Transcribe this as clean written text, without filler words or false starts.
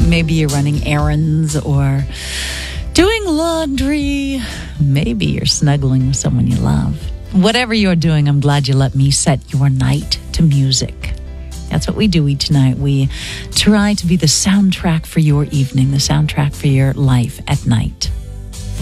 Maybe you're running errands or doing laundry. Maybe you're snuggling with someone you love. Whatever you're doing, I'm glad you let me set your night to music. That's what we do each night. We try to be the soundtrack for your evening, the soundtrack for your life at night.